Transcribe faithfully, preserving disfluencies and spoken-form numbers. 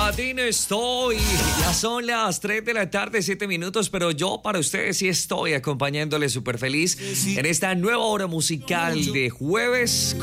ti no estoy. Ya son las tres de la tarde, siete minutos, pero yo para ustedes sí estoy acompañándoles súper feliz en esta nueva hora musical de jueves